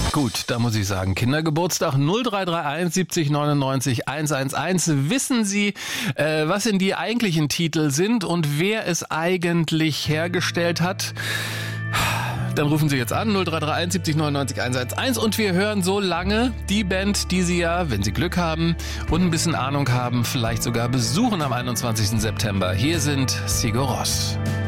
Gut, da muss ich sagen, Kindergeburtstag 0331 70 99 111. Wissen Sie, was denn die eigentlichen Titel sind und wer es eigentlich hergestellt hat? Dann rufen Sie jetzt an, 0331 70 99 111 und wir hören so lange die Band, die Sie ja, wenn Sie Glück haben und ein bisschen Ahnung haben, vielleicht sogar besuchen am 21. September. Hier sind Sigur Rós.